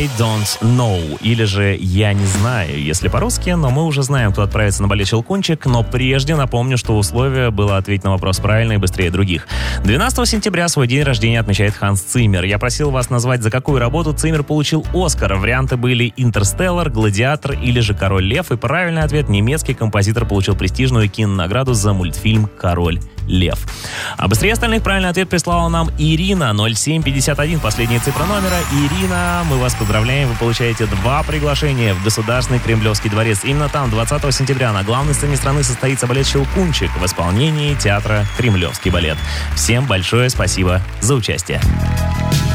I don't know, или же «Я не знаю», если по-русски, но мы уже знаем, кто отправится на балет «Щелкунчик», но прежде напомню, что условие было ответить на вопрос правильно и быстрее других. 12 сентября свой день рождения отмечает Ханс Циммер. Я просил вас назвать, за какую работу Циммер получил «Оскар». Варианты были «Интерстеллар», «Гладиатор» или же «Король лев», и правильный ответ — немецкий композитор получил престижную кинонаграду за мультфильм «Король лев». А быстрее остальных правильный ответ прислала нам Ирина, 0751, последняя цифра номера. Ирина, мы вас поздравляем, вы получаете 2 приглашения в Государственный Кремлевский дворец. Именно там 20 сентября на главной сцене страны состоится балет «Щелкунчик» в исполнении театра «Кремлевский балет». Всем большое спасибо за участие.